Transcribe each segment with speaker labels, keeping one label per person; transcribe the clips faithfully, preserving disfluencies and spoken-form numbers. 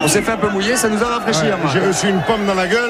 Speaker 1: On s'est fait un peu mouiller, ça nous a rafraîchi.
Speaker 2: Ouais,
Speaker 1: hein,
Speaker 2: j'ai reçu une pomme dans la gueule.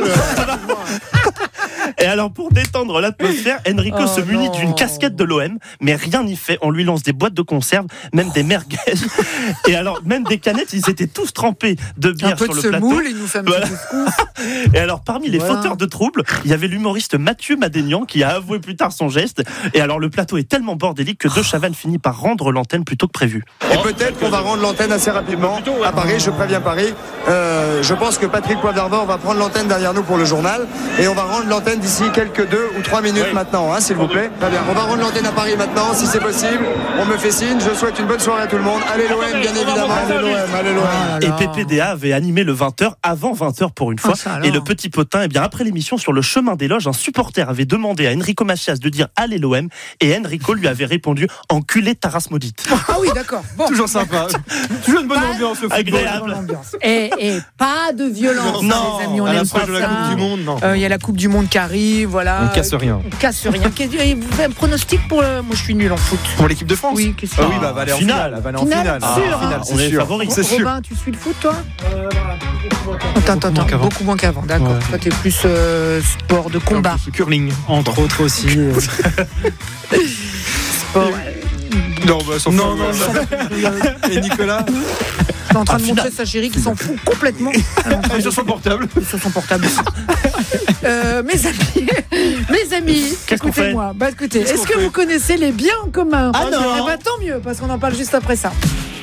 Speaker 3: Et alors, pour détendre l'atmosphère, Enrico
Speaker 4: Oh
Speaker 3: se munit
Speaker 4: non.
Speaker 3: d'une casquette de l'O M, mais rien n'y fait. On lui lance des boîtes de conserve, même des merguez. Et alors, même des canettes, ils étaient tous trempés de bière
Speaker 4: Un peu
Speaker 3: sur
Speaker 4: de
Speaker 3: le plateau.
Speaker 4: semoule, il nous fait un petit
Speaker 3: Voilà.
Speaker 4: couscous.
Speaker 3: Et alors, parmi les
Speaker 4: Voilà.
Speaker 3: fauteurs de troubles, il y avait l'humoriste Mathieu Madénian qui a avoué plus tard son geste. Et alors, le plateau est tellement bordélique que De Chavannes finit par rendre l'antenne plutôt que prévu.
Speaker 1: Et peut-être qu'on va rendre l'antenne assez rapidement à Paris, je préviens Paris. Euh, je pense que Patrick Poivre d'Arvor va prendre l'antenne derrière nous pour le journal et on va rendre l'antenne d'ici quelques deux ou trois minutes maintenant, hein, s'il vous plaît. Très bien, on va rendre l'antenne à Paris maintenant, si c'est possible. On me fait signe, je souhaite une bonne soirée à tout le monde. Allez l'O M, bien évidemment.
Speaker 2: Allez l'O M, allez l'O M.
Speaker 4: Ah là
Speaker 3: Et
Speaker 4: là.
Speaker 3: P P D A avait animé le vingt heures avant vingt heures pour une fois.
Speaker 4: Ah, ça alors.
Speaker 3: Et le petit potin, eh bien, après l'émission sur le chemin des loges, un supporter avait demandé à Enrico Macias de dire allez l'O M et Enrico lui avait répondu enculé Taras Maudite.
Speaker 4: Ah oui, d'accord. Bon.
Speaker 5: Toujours sympa. Toujours une bonne
Speaker 4: Pas-
Speaker 5: ambiance le football.
Speaker 3: Agréable.
Speaker 4: L'ambiance. Et, et pas de violence,
Speaker 3: Non,
Speaker 4: hein, les amis. On
Speaker 5: À
Speaker 4: aime
Speaker 5: l'approche
Speaker 4: pas
Speaker 5: de la
Speaker 4: ça.
Speaker 5: Coupe du Monde, non.
Speaker 4: Euh, Il y a la Coupe du Monde qui arrive, voilà.
Speaker 5: On casse rien.
Speaker 4: On casse rien. Qu'est- et vous faites un pronostic pour le... Moi, je suis nul en foot.
Speaker 5: Pour l'équipe de France.
Speaker 4: Oui, qu'est-ce
Speaker 5: Ah
Speaker 4: que-
Speaker 5: oui, bah, va aller en
Speaker 3: Finale.
Speaker 5: finale. Elle va aller en
Speaker 4: Finale,
Speaker 5: finale.
Speaker 4: sûr,
Speaker 5: Ah,
Speaker 4: hein.
Speaker 5: finale,
Speaker 3: On
Speaker 5: c'est
Speaker 3: est
Speaker 5: sûr.
Speaker 3: favoris.
Speaker 5: C'est sûr.
Speaker 4: Robin, tu suis le foot, toi Attends, attends,
Speaker 5: moins
Speaker 4: attends.
Speaker 5: qu'avant.
Speaker 4: Beaucoup moins qu'avant, d'accord.
Speaker 5: Ouais.
Speaker 4: Toi, t'es plus euh, sport de combat.
Speaker 5: Curling.
Speaker 6: Entre autres aussi. euh,
Speaker 4: Sport.
Speaker 5: Non, bah, sans
Speaker 6: Non,
Speaker 5: fout,
Speaker 6: non,
Speaker 5: ouais. Et Nicolas
Speaker 4: T'es en train
Speaker 3: Ah,
Speaker 4: de
Speaker 3: finale.
Speaker 4: montrer sa chérie qui s'en fout complètement. Elle est en train
Speaker 5: Ah,
Speaker 4: de-
Speaker 5: sur son portable.
Speaker 4: sur son portable. Euh, mes amis, mes amis,
Speaker 3: Qu'est-ce qu'on fait
Speaker 4: écoutez-moi. Bah écoutez,
Speaker 5: Qu'est-ce
Speaker 4: est-ce
Speaker 5: qu'on
Speaker 4: que
Speaker 5: fait
Speaker 4: vous connaissez les biens en commun
Speaker 3: Ah non.
Speaker 4: Eh ben, tant mieux, parce qu'on en parle juste après ça.